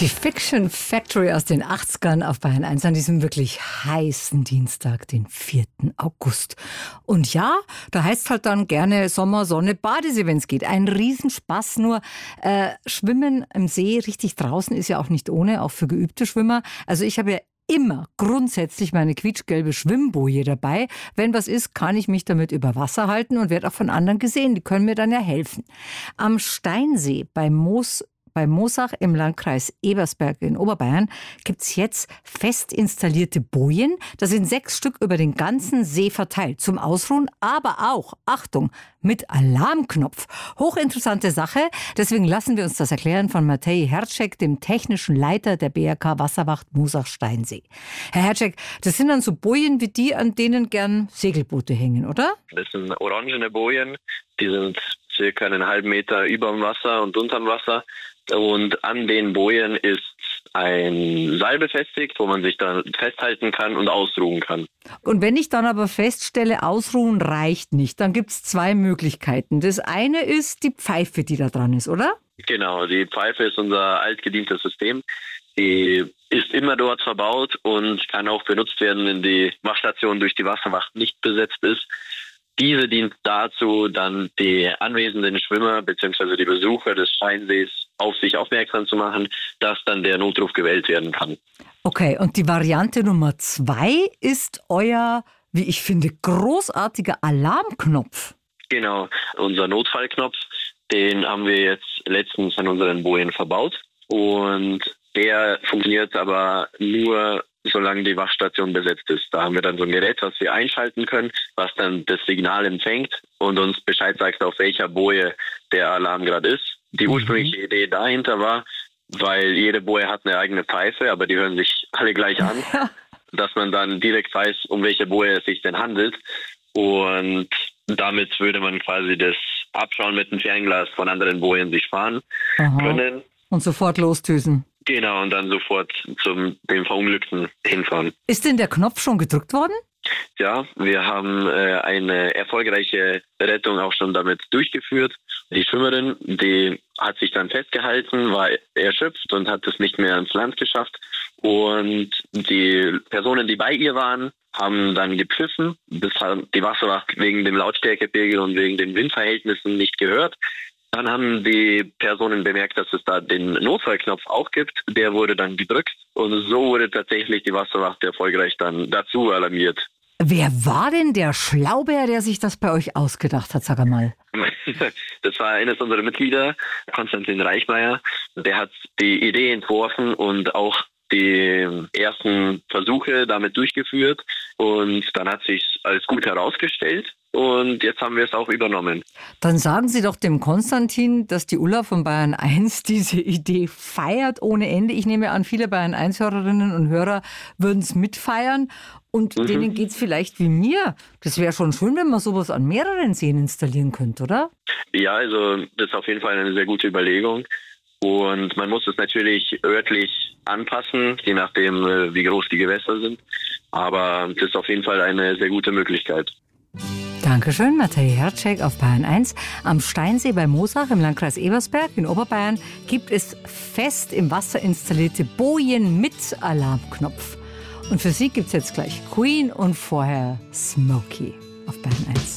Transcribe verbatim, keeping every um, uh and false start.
Die Fiction Factory aus den achtzigern auf Bayern eins an diesem wirklich heißen Dienstag, den vierten August. Und ja, da heißt halt dann gerne Sommer, Sonne, Badesee, wenn es geht. Ein Riesenspaß, nur äh, Schwimmen im See richtig draußen ist ja auch nicht ohne, auch für geübte Schwimmer. Also ich habe ja immer grundsätzlich meine quietschgelbe Schwimmboje dabei. Wenn was ist, kann ich mich damit über Wasser halten und werde auch von anderen gesehen. Die können mir dann ja helfen. Am Steinsee bei Moos Bei Moosach im Landkreis Ebersberg in Oberbayern gibt's jetzt fest installierte Bojen. Da sind sechs Stück über den ganzen See verteilt. Zum Ausruhen, aber auch, Achtung, mit Alarmknopf. Hochinteressante Sache. Deswegen lassen wir uns das erklären von Matej Hercek, dem technischen Leiter der B R K Wasserwacht Moosach-Steinsee. Herr Hercek, das sind dann so Bojen wie die, an denen gern Segelboote hängen, oder? Das sind orangene Bojen. Die sind circa einen halben Meter über dem Wasser und unterm Wasser. Und an den Bojen ist ein Seil befestigt, wo man sich dann festhalten kann und ausruhen kann. Und wenn ich dann aber feststelle, ausruhen reicht nicht, dann gibt es zwei Möglichkeiten. Das eine ist die Pfeife, die da dran ist, oder? Genau, die Pfeife ist unser altgedientes System. Die ist immer dort verbaut und kann auch benutzt werden, wenn die Wachstation durch die Wasserwacht nicht besetzt ist. Diese dient dazu, dann die anwesenden Schwimmer bzw. die Besucher des Steinsees auf sich aufmerksam zu machen, dass dann der Notruf gewählt werden kann. Okay, und die Variante Nummer zwei ist euer, wie ich finde, großartiger Alarmknopf. Genau, unser Notfallknopf, den haben wir jetzt letztens an unseren Bojen verbaut. Und der funktioniert aber nur, solange die Wachstation besetzt ist. Da haben wir dann so ein Gerät, was wir einschalten können, was dann das Signal empfängt und uns Bescheid sagt, auf welcher Boje der Alarm gerade ist. Die ursprüngliche mhm. Idee dahinter war, weil jede Boje hat eine eigene Pfeife, aber die hören sich alle gleich an, dass man dann direkt weiß, um welche Boje es sich denn handelt. Und damit würde man quasi das Abschauen mit dem Fernglas von anderen Bojen sich fahren Aha. können. Und sofort losdüsen. Genau, und dann sofort zum dem Verunglückten hinfahren. Ist denn der Knopf schon gedrückt worden? Ja, wir haben äh, eine erfolgreiche Rettung auch schon damit durchgeführt. Die Schwimmerin, die hat sich dann festgehalten, war erschöpft und hat es nicht mehr ans Land geschafft. Und die Personen, die bei ihr waren, haben dann gepfiffen. Das hat die Wasserwacht wegen dem Lautstärkepegel und wegen den Windverhältnissen nicht gehört. Dann haben die Personen bemerkt, dass es da den Notfallknopf auch gibt. Der wurde dann gedrückt und so wurde tatsächlich die Wasserwacht erfolgreich dann dazu alarmiert. Wer war denn der Schlaubär, der sich das bei euch ausgedacht hat, sag einmal? Das war eines unserer Mitglieder, Konstantin Reichmeier. Der hat die Idee entworfen und auch die ersten Versuche damit durchgeführt. Und dann hat sich als gut herausgestellt. Und jetzt haben wir es auch übernommen. Dann sagen Sie doch dem Konstantin, dass die Ulla von Bayern eins diese Idee feiert ohne Ende. Ich nehme an, viele Bayern eins Hörerinnen und Hörer würden es mitfeiern. Und mhm. denen geht es vielleicht wie mir. Das wäre schon schön, wenn man sowas an mehreren Seen installieren könnte, oder? Ja, also das ist auf jeden Fall eine sehr gute Überlegung. Und man muss es natürlich örtlich anpassen, je nachdem, wie groß die Gewässer sind. Aber das ist auf jeden Fall eine sehr gute Möglichkeit. Dankeschön, Matej Hercek auf Bayern eins. Am Steinsee bei Moosach im Landkreis Ebersberg in Oberbayern gibt es fest im Wasser installierte Bojen mit Alarmknopf. Und für Sie gibt es jetzt gleich Queen und vorher Smokey auf Bayern eins.